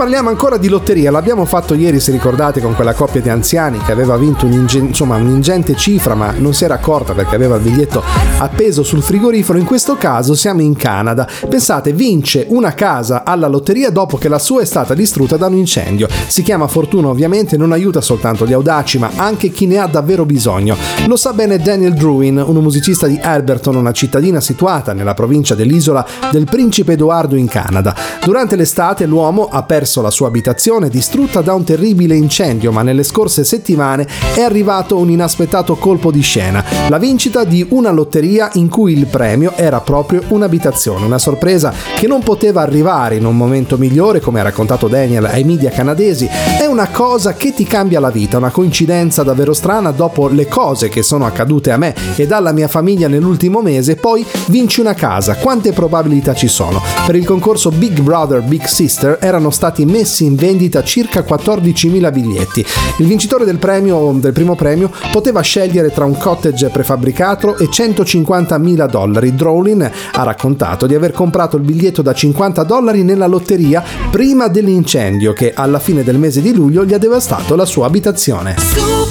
parliamo ancora di lotteria. L'abbiamo fatto ieri, se ricordate, con quella coppia di anziani che aveva vinto un'ingente cifra, ma non si era accorta perché aveva il biglietto appeso sul frigorifero. In questo caso siamo in Canada. Pensate, vince una casa alla lotteria dopo che la sua è stata distrutta da un incendio. Si chiama fortuna, ovviamente, non aiuta soltanto gli audaci ma anche chi ne ha davvero bisogno. Lo sa bene Daniel Druin, un musicista di Alberton, una cittadina situata nella provincia dell'isola del Principe Edoardo in Canada. Durante l'estate l'uomo ha perso la sua abitazione distrutta da un terribile incendio, ma nelle scorse settimane è arrivato un inaspettato colpo di scena: la vincita di una lotteria in cui il premio era proprio un'abitazione. Una sorpresa che non poteva arrivare in un momento migliore, come ha raccontato Daniel ai media canadesi. È una cosa che ti cambia la vita, una coincidenza davvero strana. Dopo le cose che sono accadute a me e alla mia famiglia nell'ultimo mese, poi vinci una casa. Quante probabilità ci sono? Per il concorso Big Brother Big Sister erano stati messi in vendita circa 14.000 biglietti. Il vincitore del primo premio poteva scegliere tra un cottage prefabbricato e $150.000. Drolin ha raccontato di aver comprato il biglietto da $50 nella lotteria prima dell'incendio che alla fine del mese di luglio gli ha devastato la sua abitazione.